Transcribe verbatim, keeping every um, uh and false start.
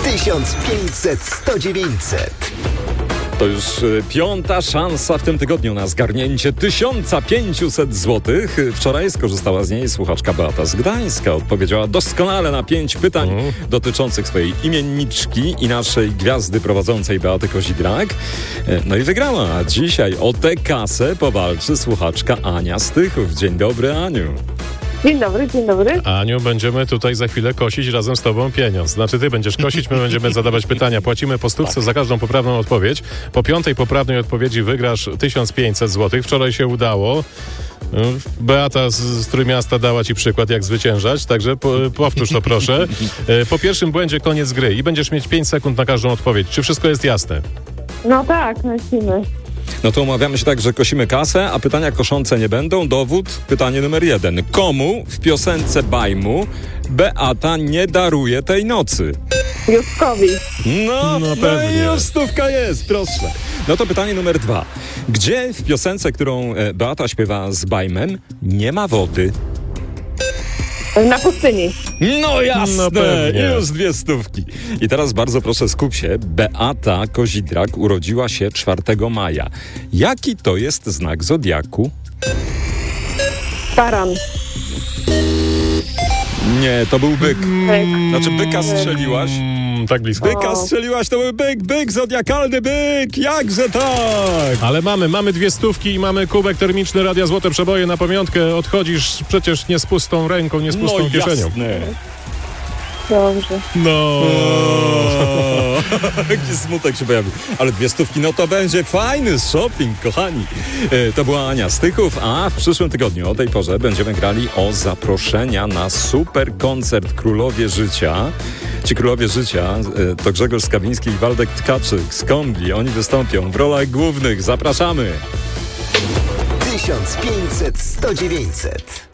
tysiąc pięćset, sto dziewięćset. To już y, piąta szansa w tym tygodniu na zgarnięcie tysiąc pięćset złotych. Wczoraj skorzystała z niej słuchaczka Beata z Gdańska. Odpowiedziała doskonale na pięć pytań mm. dotyczących swojej imienniczki i naszej gwiazdy prowadzącej Beaty Kozidrak. No i wygrała. A dzisiaj o tę kasę powalczy słuchaczka Ania Stychów. Dzień dobry, Aniu. Dzień dobry, dzień dobry. Aniu, będziemy tutaj za chwilę kosić razem z tobą pieniądz. Znaczy ty będziesz kosić, my będziemy zadawać pytania. Płacimy po stówce za każdą poprawną odpowiedź. Po piątej poprawnej odpowiedzi wygrasz tysiąc pięćset złotych. Wczoraj się udało. Beata z, z Trójmiasta dała ci przykład, jak zwyciężać, także po, powtórz to proszę. Po pierwszym błędzie koniec gry i będziesz mieć pięć sekund na każdą odpowiedź. Czy wszystko jest jasne? No tak, lecimy. No to umawiamy się tak, że kosimy kasę, a pytania koszące nie będą. Dowód, pytanie numer jeden. Komu w piosence Bajmu Beata nie daruje tej nocy? Józkowi. No, No no pewnie. i już stówka jest, proszę. No to pytanie numer dwa. Gdzie w piosence, którą e, Beata śpiewa z Bajmem, nie ma wody? Na pustyni. No jasne, No pewnie. już dwie stówki. I teraz bardzo proszę, skup się. Beata Kozidrak urodziła się czwartego maja. Jaki to jest znak zodiaku? Taran. Nie, to był byk. Byk. Znaczy byka strzeliłaś. Mm, tak blisko. Byka strzeliłaś, to był byk, byk, zodiakalny byk, jakże tak! Ale mamy, mamy dwie stówki i mamy kubek termiczny Radia Złote Przeboje na pamiątkę. Odchodzisz przecież nie z pustą ręką, nie z pustą No kieszenią. jasne. Dobrze. No. Jaki smutek się pojawił. Ale dwie stówki, no to będzie fajny shopping, kochani. E, to była Ania Stychów, a w przyszłym tygodniu o tej porze będziemy grali o zaproszenia na super koncert Królowie Życia. Ci Królowie Życia e, to Grzegorz Skawiński i Waldek Tkaczyk z Kombi. Oni wystąpią w rolach głównych. Zapraszamy. tysiąc pięćset, sto dziewięćset.